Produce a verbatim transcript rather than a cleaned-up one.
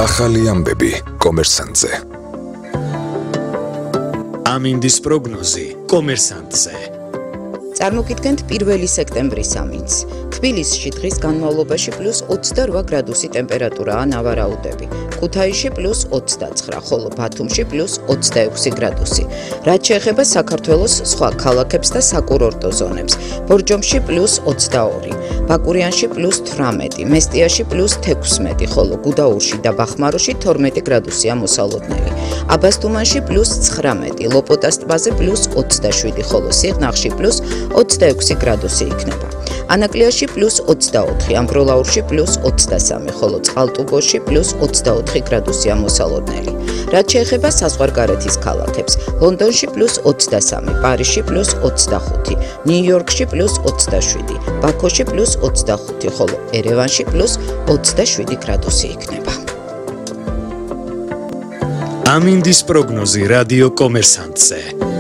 ახალი ამბები კომერსანტზე. ამინდის პროგნოზი კომერსანტზე. წარმოგიდგენთ პირველი სექტემბრის ამინდს. თბილისში დღის განმავლობაში პლუს ოცდაოთხ გრადუსი ტემპერატურაა ნავარაუდები. ქუთაისში პლუს ოცდაცხრა, ხოლო ბათუმში პლუს ოცდაექვსი გრადუსი. რაც შეეხება საქართველოს სხვა ქალაქებს და საკურორტო ზონებს, ბორჯომში პლუს ოცდაორი, ბაკურიანში პლუს თვრამეტი, მესტიაში პლუს თექვსმეტი, ხოლო გუდაურში და ბახმაროში თორმეტი გრადუსია მოსალოდნელი. აბასთუმანში პლუს ცხრამეტი, ლოპოტას ტბაზე პლუს ოცდაშვიდი, ხოლო სიღნაღში პლუს ოცდაექვსი გრადუსი იქნება. ანაკლიაში პლუს ოცდაოთხი, ამბროლაურში პლუს ოცდასამი, ხოლო წყალტუბოში პლუს ოცდაოთხი გრადუსია მოსალოდნელი. რაც შეეხება საზღვარგარეთის ქალაქებს, ლონდონში პლუს ოცდასამი, პარიზში პლუს ოცდახუთი, ნიუ-იორკში პლუს ოცდაშვიდი, ბაქოში პლუს ოცდახუთი, ხოლო ერევანში პლუს ოცდაშვიდი გრადუსი იქნება. ამინდის პროგნოზი რადიო კომერსანტზე.